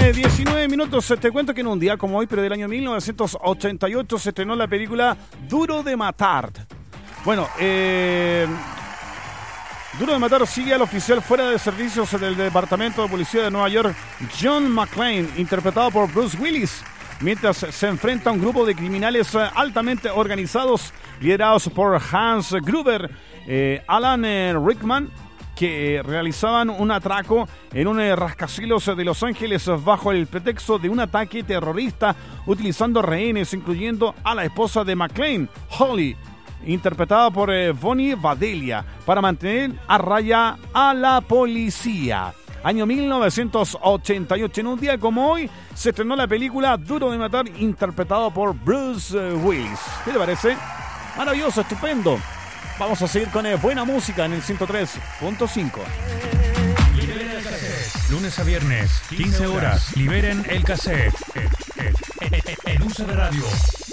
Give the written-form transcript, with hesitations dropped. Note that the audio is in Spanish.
19 minutos. Te cuento que en un día como hoy, pero del año 1988, se estrenó la película Duro de Matar. Bueno, Duro de Matar sigue al oficial fuera de servicios del Departamento de Policía de Nueva York, John McClane, interpretado por Bruce Willis, mientras se enfrenta a un grupo de criminales altamente organizados, liderados por Hans Gruber, Alan Rickman, que realizaban un atraco en un rascacielos de Los Ángeles bajo el pretexto de un ataque terrorista, utilizando rehenes, incluyendo a la esposa de McClane, Holly, interpretada por Bonnie Vadelia, para mantener a raya a la policía. Año 1988, en un día como hoy, se estrenó la película Duro de Matar, interpretado por Bruce Willis. ¿Qué te parece? Maravilloso, estupendo. Vamos a seguir con buena música en el 103.5. Liberen el cassette. Lunes a viernes, 15 horas. Liberen el cassette. En UCB Radio.